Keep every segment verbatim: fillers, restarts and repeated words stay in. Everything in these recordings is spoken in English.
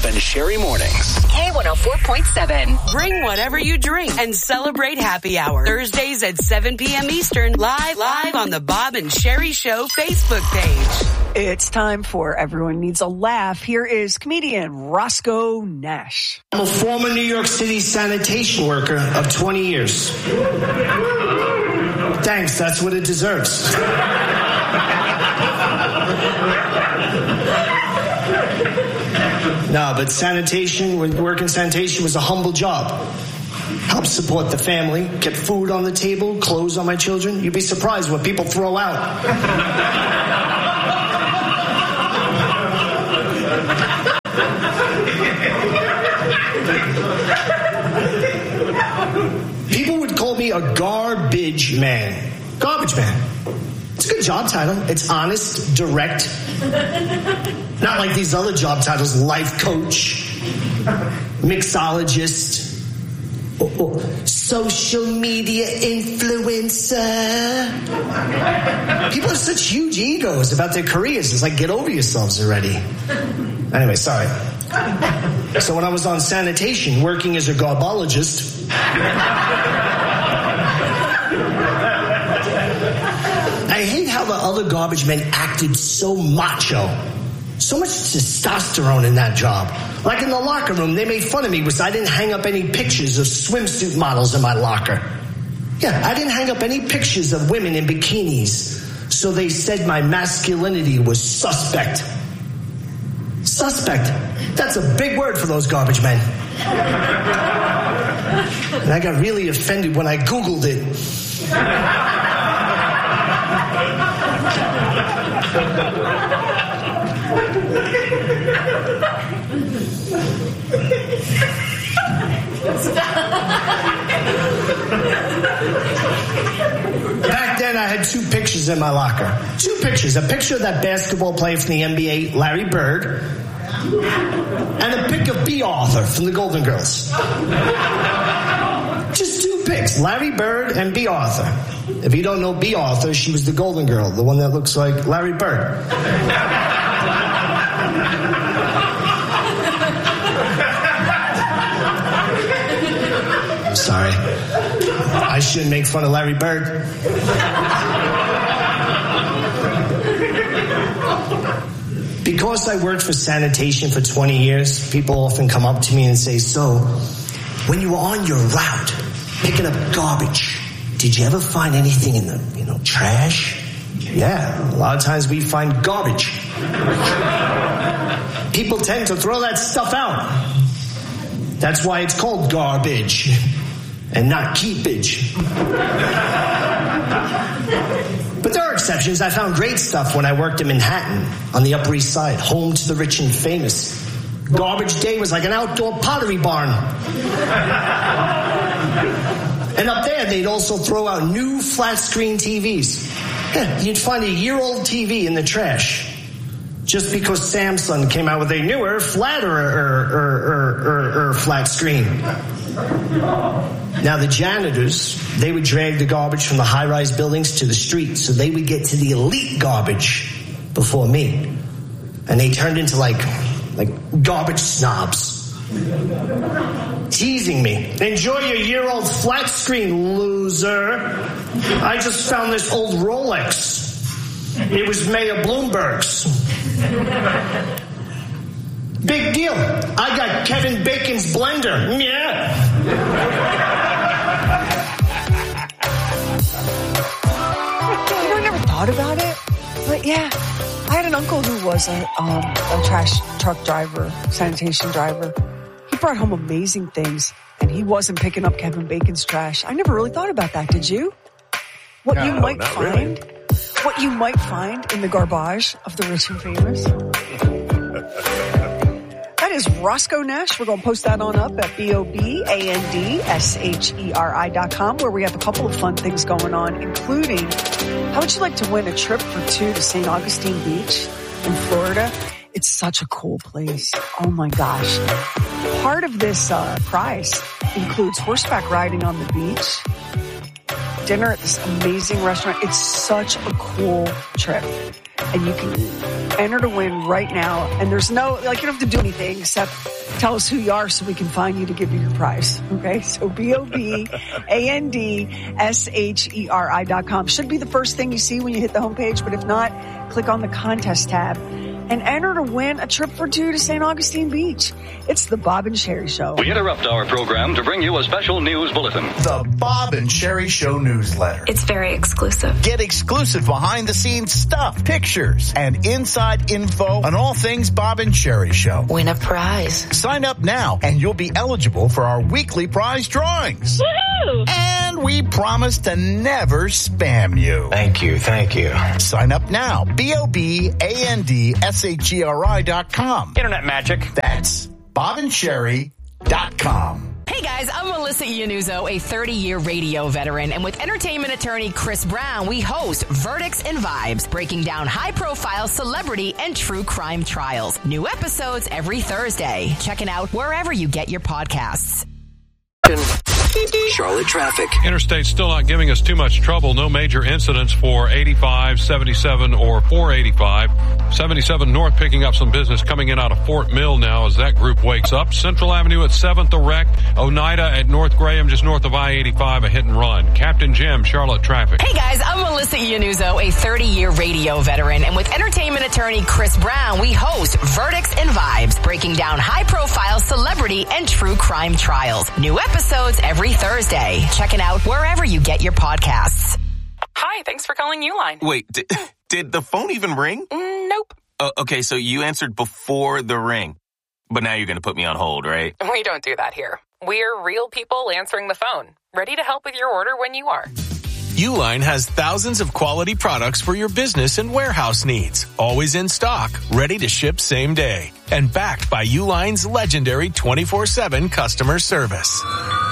Bob and Sherry Mornings. K one oh four point seven. Bring whatever you drink and celebrate happy hour. Thursdays at seven p.m. Eastern, live, live on the Bob and Sherry Show Facebook page. It's time for Everyone Needs a Laugh. Here is comedian Roscoe Nash. I'm a former New York City sanitation worker of twenty years. Thanks, that's what it deserves. No, but sanitation, when working sanitation was a humble job. Helped support the family, kept food on the table, clothes on my children. You'd be surprised what people throw out. People would call me a garbage man. Garbage man. It's a good job title. It's honest, direct. Not like these other job titles, life coach, mixologist, oh, oh, social media influencer. People have such huge egos about their careers. It's like, get over yourselves already. Anyway, sorry. So when I was on sanitation, working as a garbologist, I hate how the other garbage men acted so macho. So much testosterone in that job. Like in the locker room, they made fun of me because I didn't hang up any pictures of swimsuit models in my locker. Yeah, I didn't hang up any pictures of women in bikinis. So they said my masculinity was suspect. Suspect. That's a big word for those garbage men. And I got really offended when I Googled it. Back then I had two pictures in my locker. Two pictures. A picture of that basketball player from the N B A, Larry Bird, and a pic of B. Arthur from the Golden Girls. Just two pics, Larry Bird and B. Arthur. If you don't know B. Arthur, she was the Golden Girl, the one that looks like Larry Bird. Sorry. I shouldn't make fun of Larry Bird. Because I worked for sanitation for twenty years, people often come up to me and say, so, when you were on your route, picking up garbage, did you ever find anything in the, you know, trash? Yeah, a lot of times we find garbage. People tend to throw that stuff out. That's why it's called garbage and not keepage. But there are exceptions. I found great stuff when I worked in Manhattan on the Upper East Side, home to the rich and famous. Garbage day was like an outdoor pottery barn. And up there, they'd also throw out new flat-screen T Vs. Yeah, you'd find a year-old T V in the trash. Just because Samsung came out with a newer, flatter er, er, er, er, er, flat screen. Now the janitors, they would drag the garbage from the high-rise buildings to the street, so they would get to the elite garbage before me. And they turned into like, like garbage snobs. Teasing me. Enjoy your year-old flat screen, loser. I just found this old Rolex. It was Mayor Bloomberg's. Big deal. I got Kevin Bacon's blender. Yeah. You know, I never thought about it, but yeah, I had an uncle who was a, um, a trash truck driver, sanitation driver. He brought home amazing things, and he wasn't picking up Kevin Bacon's trash. I never really thought about that. Did you? What no, you might not find, really. what you might find in the garbage of the rich and famous. That is Roscoe Nash. We're going to post that on up at B O B A N D S H E R I dot com, where we have a couple of fun things going on, including how would you like to win a trip for two to Saint Augustine Beach in Florida? It's such a cool place. Oh my gosh. Part of this uh, prize includes horseback riding on the beach, dinner at this amazing restaurant. It's such a cool trip. And you can enter to win right now. And there's no, like, you don't have to do anything except tell us who you are so we can find you to give you your prize. Okay? So B O B A N D S H E R I dot com. Should be the first thing you see when you hit the homepage. But if not, click on the contest tab and enter to win a trip for two to Saint Augustine Beach. It's the Bob and Sherry Show. We interrupt our program to bring you a special news bulletin. The Bob and Sherry Show newsletter. It's very exclusive. Get exclusive behind-the-scenes stuff, pictures, and inside info on all things Bob and Sherry Show. Win a prize. Sign up now, and you'll be eligible for our weekly prize drawings. Woohoo! And we promise to never spam you. Thank you, thank you. Sign up now. B O B A N D S H E R I dot com. Internet magic. That's bob and sherry dot com. Hey guys, I'm Melissa Iannuzzo, a thirty-year radio veteran, and with entertainment attorney Chris Brown, we host Verdicts and Vibes, breaking down high-profile celebrity and true crime trials. New episodes every Thursday. Check it out wherever you get your podcasts. Charlotte traffic. Interstate's still not giving us too much trouble. No major incidents for eighty-five, seventy-seven, or four eighty-five. seventy-seven North picking up some business coming in out of Fort Mill now as that group wakes up. Central Avenue at seventh, a wreck. Oneida at North Graham, just north of I eighty-five, a hit and run. Captain Jim, Charlotte traffic. Hey guys, I'm Melissa Iannuzzo, a thirty-year radio veteran, and with entertainment attorney Chris Brown, we host Verdicts and Vibes, breaking down high-profile celebrity and true crime trials. New episodes every Thursday. Check it out wherever you get your podcasts. Hi, thanks for calling Uline. Wait, did, did the phone even ring? Mm, nope. Uh, okay, so you answered before the ring. But now you're going to put me on hold, right? We don't do that here. We're real people answering the phone, ready to help with your order when you are. Uline has thousands of quality products for your business and warehouse needs. Always in stock, ready to ship same day. And backed by Uline's legendary twenty-four seven customer service.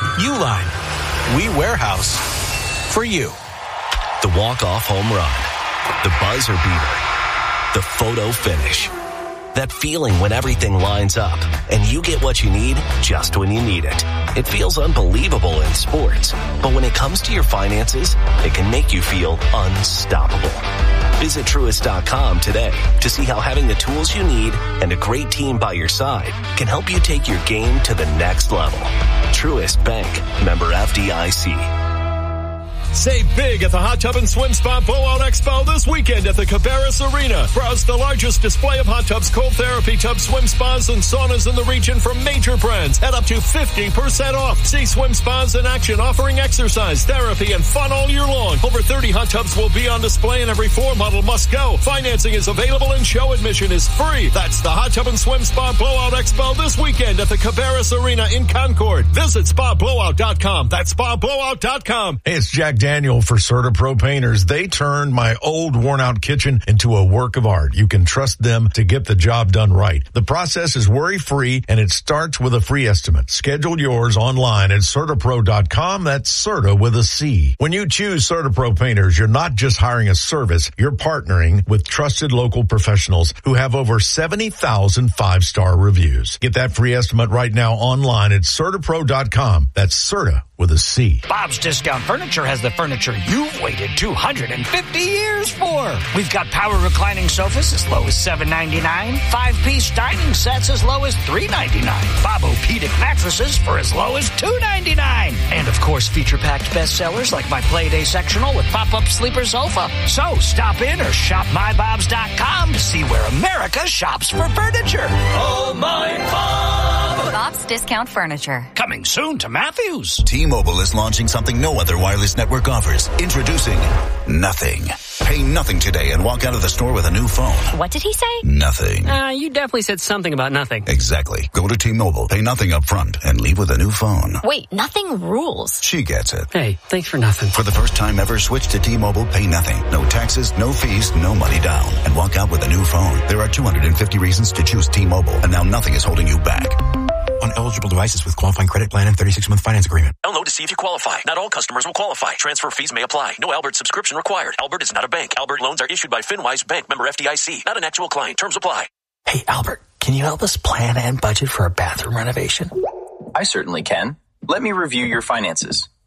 Uline. We warehouse for you. The walk-off home run. The buzzer beater. The photo finish. That feeling when everything lines up and you get what you need just when you need it. It feels unbelievable in sports, but when it comes to your finances, it can make you feel unstoppable. Visit Truist dot com today to see how having the tools you need and a great team by your side can help you take your game to the next level. Truist Bank, member F D I C. Save big at the Hot Tub and Swim Spa Blowout Expo this weekend at the Cabarrus Arena. Browse the largest display of hot tubs, cold therapy tubs, swim spas, and saunas in the region from major brands at up to fifty percent off. See swim spas in action offering exercise, therapy, and fun all year long. Over thirty hot tubs will be on display and every floor model must go. Financing is available and show admission is free. That's the Hot Tub and Swim Spa Blowout Expo this weekend at the Cabarrus Arena in Concord. Visit spa blowout dot com. That's spa blowout dot com. Hey, it's Jack Daniel for CertaPro Painters. They turned my old worn-out kitchen into a work of art. You can trust them to get the job done right. The process is worry-free, and it starts with a free estimate. Schedule yours online at CertaPro dot com. That's Certa with a C. When you choose CertaPro Painters, you're not just hiring a service. You're partnering with trusted local professionals who have over seventy thousand five-star reviews. Get that free estimate right now online at CertaPro dot com. That's Certa with a C. Bob's Discount Furniture has the furniture you've waited two hundred fifty years for. We've got power reclining sofas as low as seven ninety-nine, five-piece dining sets as low as three ninety-nine, Bob-O-Pedic mattresses for as low as two ninety-nine, and of course feature-packed bestsellers like my Playday sectional with pop-up sleeper sofa. So stop in or shop my bobs dot com to see where America shops for furniture. Oh my Bob! Bob's Discount Furniture. Coming soon to Matthews. T-Mobile is launching something no other wireless network offers. Introducing Nothing. Pay nothing today and walk out of the store with a new phone. What did he say? Nothing. Uh, you definitely said something about nothing. Exactly. Go to T-Mobile, pay nothing up front, and leave with a new phone. Wait, nothing rules. She gets it. Hey, thanks for nothing. For the first time ever, switch to T-Mobile, pay nothing. No taxes, no fees, no money down. And walk out with a new phone. There are two hundred fifty reasons to choose T-Mobile, and now nothing is holding you back. On eligible devices with qualifying credit plan and thirty-six month finance agreement. Download to see if you qualify. Not all customers will qualify. Transfer fees may apply. No Albert subscription required. Albert is not a bank. Albert loans are issued by FinWise Bank, member F D I C. Not an actual client. Terms apply. Hey, Albert, can you help us plan and budget for a bathroom renovation? I certainly can. Let me review your finances.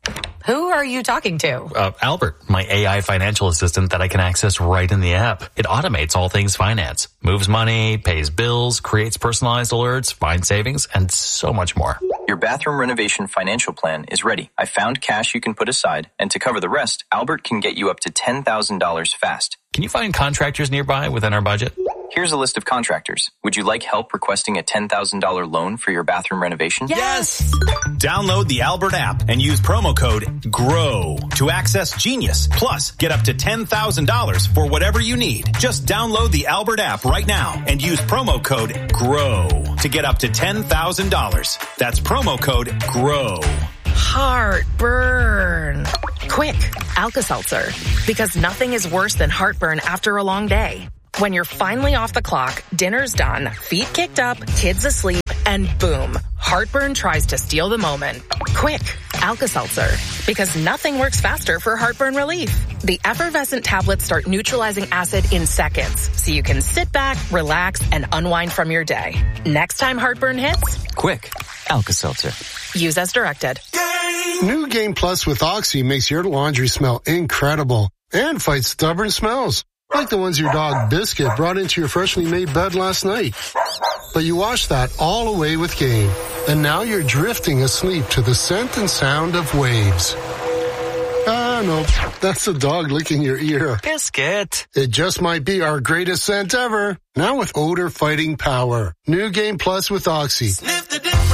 Who are you talking to? Uh, Albert, my A I financial assistant that I can access right in the app. It automates all things finance, moves money, pays bills, creates personalized alerts, finds savings, and so much more. Your bathroom renovation financial plan is ready. I found cash you can put aside, and to cover the rest, Albert can get you up to ten thousand dollars fast. Can you find contractors nearby within our budget? Here's a list of contractors. Would you like help requesting a ten thousand dollars loan for your bathroom renovation? Yes! Download the Albert app and use promo code GROW to access Genius. Plus, get up to ten thousand dollars for whatever you need. Just download the Albert app right now and use promo code GROW to get up to ten thousand dollars. That's promo code GROW. Heartburn. Quick, Alka-Seltzer. Because nothing is worse than heartburn after a long day. When you're finally off the clock, dinner's done, feet kicked up, kids asleep, and boom, heartburn tries to steal the moment. Quick, Alka-Seltzer. Because nothing works faster for heartburn relief. The effervescent tablets start neutralizing acid in seconds, so you can sit back, relax, and unwind from your day. Next time heartburn hits, quick, Alka-Seltzer. Use as directed. New Game Plus with Oxy makes your laundry smell incredible and fights stubborn smells, like the ones your dog Biscuit brought into your freshly made bed last night. But you washed that all away with Game, and now you're drifting asleep to the scent and sound of waves. Ah, no, that's the dog licking your ear. Biscuit. It just might be our greatest scent ever. Now with odor fighting power. New Game Plus with Oxy. Sniff the difference.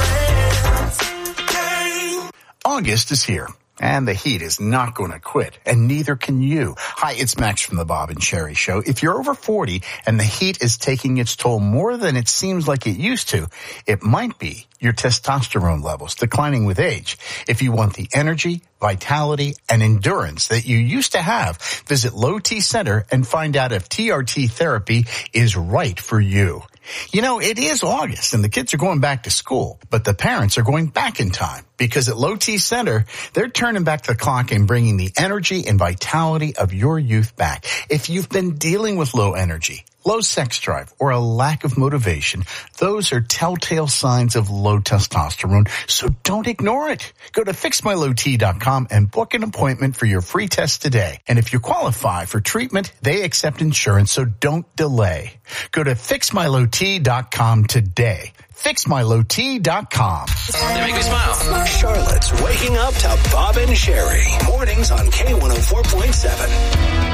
August is here, and the heat is not going to quit, and neither can you. Hi, it's Max from the Bob and Sherry Show. If you're over forty and the heat is taking its toll more than it seems like it used to, it might be your testosterone levels declining with age. If you want the energy, vitality, and endurance that you used to have, visit Low T Center and find out if T R T therapy is right for you. You know, it is August and the kids are going back to school, but the parents are going back in time because at Low T Center, they're turning back the clock and bringing the energy and vitality of your youth back. If you've been dealing with low energy, low sex drive, or a lack of motivation, those are telltale signs of low testosterone, so don't ignore it. Go to fix my low t dot com and book an appointment for your free test today. And if you qualify for treatment, they accept insurance, so don't delay. Go to fix my low t dot com today. fix my low t dot com. They make me smile. Charlotte's Waking Up to Bob and Sherry. Mornings on K one oh four point seven.